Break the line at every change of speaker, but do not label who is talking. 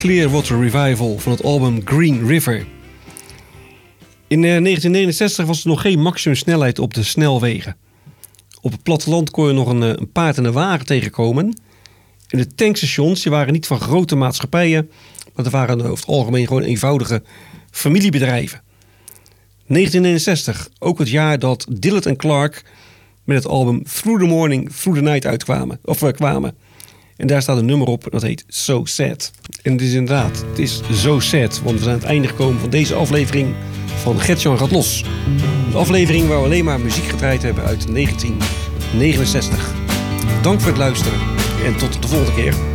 Clearwater Revival van het album Green River. In 1969 was er nog geen maximumsnelheid op de snelwegen. Op het platteland kon je nog een paard en een wagen tegenkomen. En de tankstations die waren niet van grote maatschappijen, maar dat waren over het algemeen gewoon eenvoudige familiebedrijven. 1969, ook het jaar dat Dillard en Clark met het album Through the Morning, Through the Night kwamen. En daar staat een nummer op dat heet So Sad. En het is inderdaad, het is zo sad, want we zijn aan het einde gekomen van deze aflevering van Gert-Jan gaat los. Een aflevering waar we alleen maar muziek gedraaid hebben uit 1969. Dank voor het luisteren en tot de volgende keer.